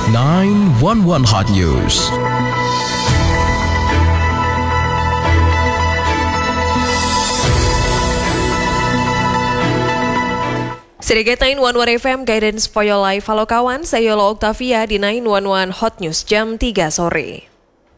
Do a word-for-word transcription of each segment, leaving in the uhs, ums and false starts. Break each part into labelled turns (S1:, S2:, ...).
S1: sembilan satu satu Hot News.
S2: Sedikit sembilan satu satu F M Guidance for Your Life. Halo kawan, saya Yola Octavia di sembilan satu satu Hot News jam tiga sore.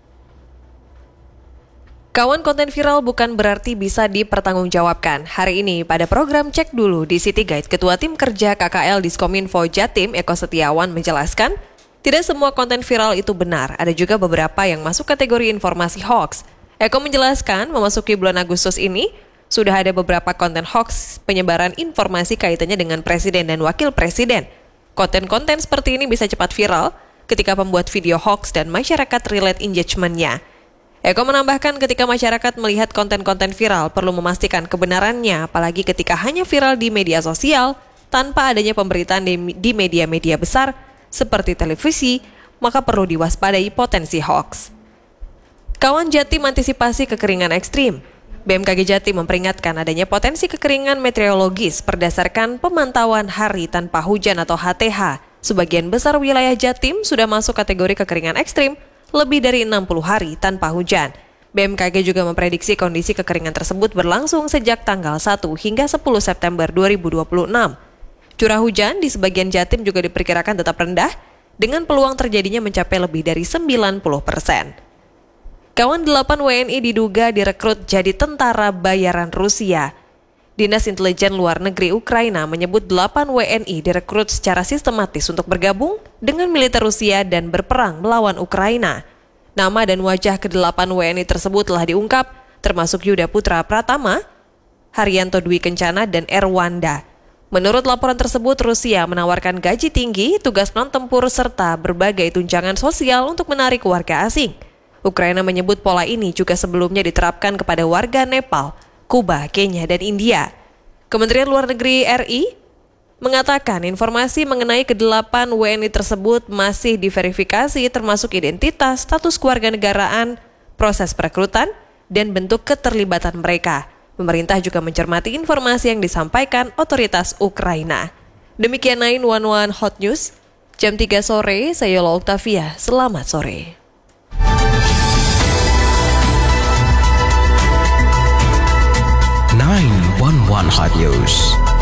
S2: Kawan, konten viral bukan berarti bisa dipertanggungjawabkan. Hari ini pada program Cek Dulu di City Guide, Ketua Tim Kerja K K L Diskominfo Jatim Eko Setiawan menjelaskan, tidak semua konten viral itu benar. Ada juga beberapa yang masuk kategori informasi hoax. Eko menjelaskan, memasuki bulan Agustus ini, sudah ada beberapa konten hoax penyebaran informasi kaitannya dengan Presiden dan Wakil Presiden. Konten-konten seperti ini bisa cepat viral ketika pembuat video hoax dan masyarakat relate engagement-nya. Eko menambahkan ketika masyarakat melihat konten-konten viral perlu memastikan kebenarannya, apalagi ketika hanya viral di media sosial tanpa adanya pemberitaan di media-media besar seperti televisi, maka perlu diwaspadai potensi hoax. Kawan, Jatim antisipasi kekeringan ekstrim. B M K G Jatim memperingatkan adanya potensi kekeringan meteorologis berdasarkan pemantauan hari tanpa hujan atau H T H. Sebagian besar wilayah Jatim sudah masuk kategori kekeringan ekstrim, lebih dari enam puluh hari tanpa hujan. B M K G juga memprediksi kondisi kekeringan tersebut berlangsung sejak tanggal satu hingga sepuluh September dua ribu dua puluh enam. Curah hujan di sebagian Jatim juga diperkirakan tetap rendah, dengan peluang terjadinya mencapai lebih dari sembilan puluh persen. Kawan, delapan W N I diduga direkrut jadi tentara bayaran Rusia. Dinas Intelijen Luar Negeri Ukraina menyebut delapan W N I direkrut secara sistematis untuk bergabung dengan militer Rusia dan berperang melawan Ukraina. Nama dan wajah kedelapan W N I tersebut telah diungkap, termasuk Yuda Putra Pratama, Haryanto Dwi Kencana, dan Erwanda. Menurut laporan tersebut, Rusia menawarkan gaji tinggi, tugas non-tempur, serta berbagai tunjangan sosial untuk menarik warga asing. Ukraina menyebut pola ini juga sebelumnya diterapkan kepada warga Nepal, Kuba, Kenya, dan India. Kementerian Luar Negeri R I mengatakan informasi mengenai kedelapan W N I tersebut masih diverifikasi termasuk identitas, status kewarganegaraan, proses perekrutan, dan bentuk keterlibatan mereka. Pemerintah juga mencermati informasi yang disampaikan otoritas Ukraina. Demikian sembilan satu satu Hot News, jam tiga sore, saya Yola Octavia, selamat sore.
S1: sembilan satu satu Hot News.